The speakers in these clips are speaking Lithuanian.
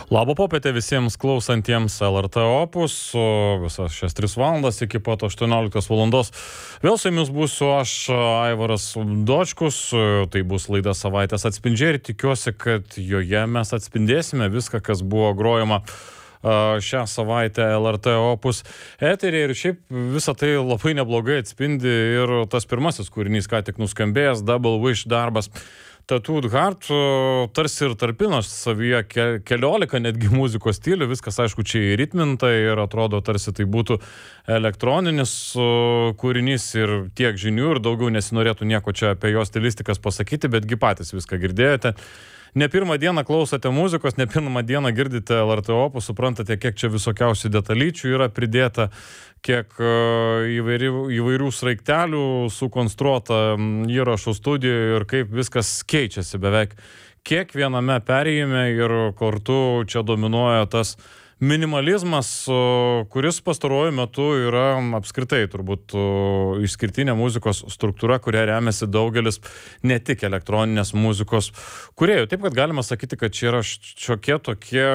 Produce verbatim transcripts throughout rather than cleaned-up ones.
Labą popietę visiems klausantiems L R T Opus, visas šias tris valandas iki pat aštuonioliktos valandos. Vėl su jumis būsiu aš, Aivaras Dočkus, tai bus laida Savaitės atspindžiai ir tikiuosi, kad joje mes atspindėsime viską, kas buvo grojama šią savaitę L R T Opus eterį ir šiaip visą tai labai neblogai atspindi ir tas pirmasis kūrinys, ką tik nuskambėjęs, Double Wish darbas. Tattooed Heart tarsi ir tarpino savyje keliolika netgi muzikos stilių, viskas aišku čia įritminta ir atrodo tarsi tai būtų elektroninis kūrinys ir tiek žinių ir daugiau nesinorėtų nieko čia apie jo stilistikas pasakyti, betgi patys viską girdėjote. Ne pirmą dieną klausote muzikos, ne pirmą dieną girdite L R T Opus, suprantate, kiek čia visokiausių detalyčių yra pridėta, kiek įvairių, įvairių sraigtelių sukonstruota įrašų studijoje ir kaip viskas keičiasi beveik kiekviename perėjime ir kartu čia dominuoja tas minimalizmas, kuris pastaruoju metu yra apskritai turbūt išskirtinė muzikos struktūra, kuria remiasi daugelis ne tik elektroninės muzikos kūrėjų. Taip, kad galima sakyti, kad čia yra šiokie tokie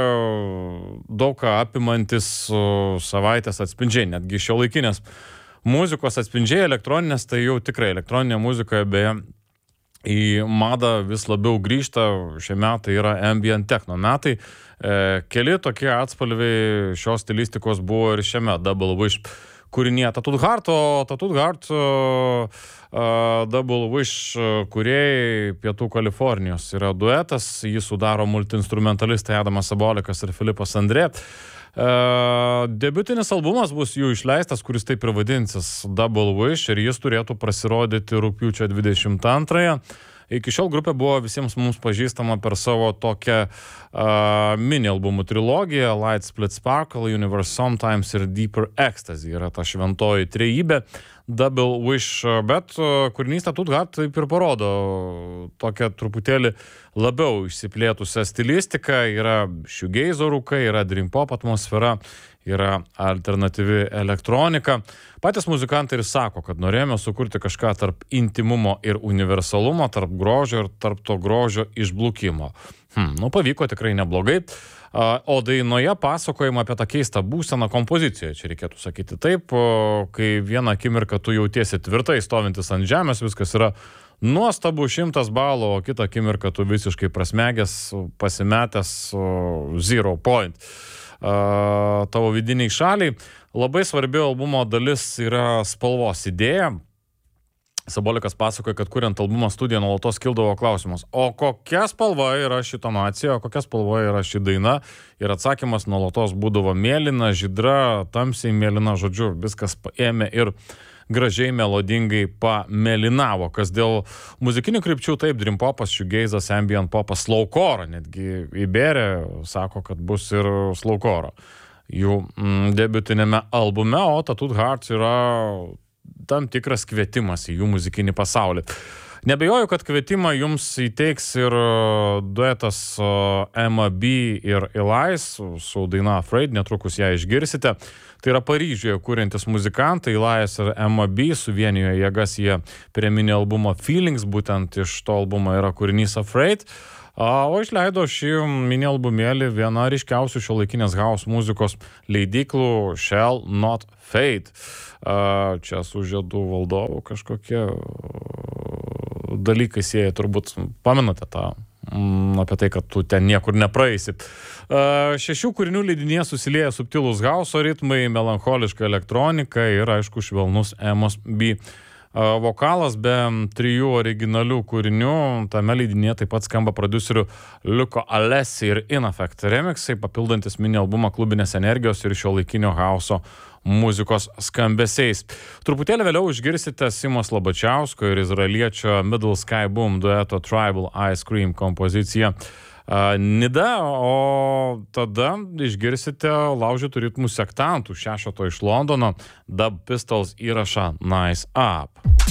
daug ką apimantis savaitės atspindžiai, netgi šiuolaikinės muzikos atspindžiai, elektroninės, tai jau tikrai elektroninė muzika, beje, į madą vis labiau grįžta, šie metai yra ambient techno metai. E, keli tokie atspalviai šios stilistikos buvo ir šiame Double Wish kūrinyje. Tattooed Heart, o Tattooed Heart uh, uh, Double Wish kūrėjai Pietų Kalifornijos yra duetas, jį sudaro multiinstrumentalistai Adamas Sabolikas ir Filipas Andrė. Uh, debiutinis albumas bus jų išleistas, kuris taip ir vadinsis Double Wish ir jis turėtų pasirodyti rugpjūčio dvidešimt antrąją. Iki šiol grupė buvo visiems mums pažįstama per savo tokią uh, mini albumų trilogiją Light Split Sparkle, Universe Sometimes ir Deeper Ecstasy. Yra ta šventoji trejybė Double Wish, bet uh, kūrinys Tattooed Heart taip ir parodo tokią truputėlį labiau išsiplėtusią stilistiką. Yra shoegaze rūkai, yra dream pop atmosfera, yra alternatyvi elektronika. Patys muzikantai ir sako, kad norėjome sukurti kažką tarp intimumo ir universalumo, tarp grožio ir tarp to grožio išblukimo. Hmm, nu, pavyko tikrai neblogai. O dainoje pasakojama apie tą keistą būseną kompozicijoje, čia reikėtų sakyti taip, kai vieną akimirką tu jautiesi tvirtai stovintis ant žemės, viskas yra nuostabu, šimtas balų, o kitą akimirką tu visiškai prasmegęs, pasimetęs, zero point. Uh, tavo vidiniai šaliai. Labai svarbi albumo dalis yra spalvos idėja. Sabolikas pasakoja, kad kuriant albumą studiją nuolatos kildavo klausimas, o kokia spalva yra ši tonacija, o kokia spalva yra ši daina, ir atsakymas nuolatos būdavo mėlyna, žydra, tamsiai mėlyna, žodžiu, viskas ėmė ir gražiai melodingai pamėlynavo, kas dėl muzikinių krypčių taip, dream popas, shoegazas, ambient popas, slowcore, netgi įbėrė, sako, kad bus ir slowcore jų mm, debiutinėme albume, o Tattooed Heart yra tam tikras kvietimas į jų muzikinį pasaulį. Nebejoju, kad kvietimą jums įteiks ir duetas Emma B ir Elias su daina Afraid, netrukus ją išgirsite. Tai yra Paryžiuje kuriantis muzikantai, Elias ir Emma B suvienijo jėgas jie prie mini albumo Feelings, būtent iš to albumo yra kūrinys Afraid. O išleido šį mini albumėlį viena ryškiausių šiuolaikinės house muzikos leidyklų Shall Not Fade. Čia su žiedų valdovu kažkokie dalykai sieja, turbūt pamenate tą, apie tai, kad tu ten niekur nepraeisi. Šešių kūrinių leidinyje susilieja subtilūs house ritmai, melancholiška elektronika ir, aišku, švelnus Emos B vokalas. Be trijų originalių kūrinių tame leidinyje taip pat skamba prodiuserių Luko Alessi ir In Effect remixai, papildantis mini albumą klubinės energijos ir šiuolaikinio hauso muzikos skambesiais. Truputėlį vėliau išgirsite Simo Slabačiausko ir izraeliečio Middle Sky Boom dueto Tribal Ice Cream kompoziciją uh, Nida, o tada išgirsite laužytų ritmų sektantų šešeto iš Londono Dub Pistols įrašą Nice Up.